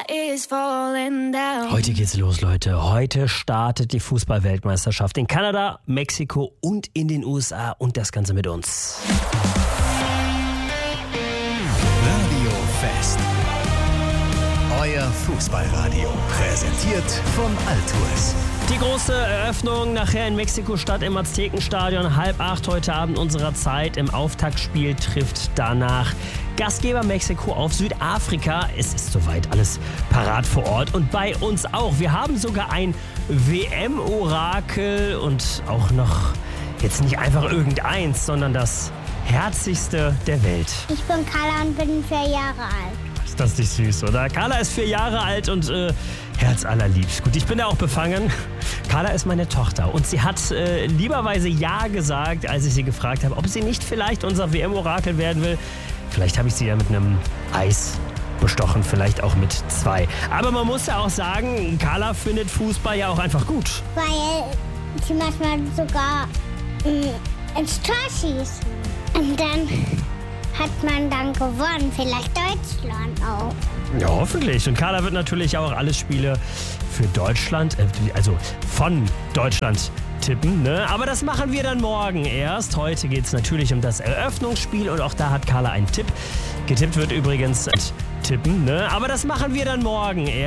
is falling down. Heute geht's los, Leute. Heute startet die Fußball-Weltmeisterschaft in Kanada, Mexiko und in den USA und das Ganze mit uns. Radio Fest. Euer Fußballradio. Präsentiert von Altours. Die große Eröffnung nachher in Mexiko-Stadt im Aztekenstadion. 7:30 heute Abend unserer Zeit. Im Auftaktspiel trifft danach Gastgeber Mexiko auf Südafrika. Es ist soweit alles parat vor Ort und bei uns auch. Wir haben sogar ein WM-Orakel und auch noch jetzt nicht einfach irgendeins, sondern das herzigste der Welt. Ich bin Carla und bin 4 Jahre alt. Ist das nicht süß, oder? Carla ist 4 Jahre alt und herzallerliebst. Gut, ich bin da auch befangen. Carla ist meine Tochter und sie hat lieberweise Ja gesagt, als ich sie gefragt habe, ob sie nicht vielleicht unser WM-Orakel werden will. Vielleicht habe ich sie ja mit einem Eis bestochen, vielleicht auch mit 2. Aber man muss ja auch sagen, Carla findet Fußball ja auch einfach gut. Weil sie manchmal sogar ins Tor schießen. Und dann hat man dann gewonnen. Vielleicht Deutschland auch. Ja, hoffentlich. Und Carla wird natürlich auch alle Spiele für Deutschland, also von Deutschland tippen, ne? Aber das machen wir dann morgen erst. Heute geht es natürlich um das Eröffnungsspiel und auch da hat Carla einen Tipp. Getippt wird übrigens tippen, ne? Aber das machen wir dann morgen erst.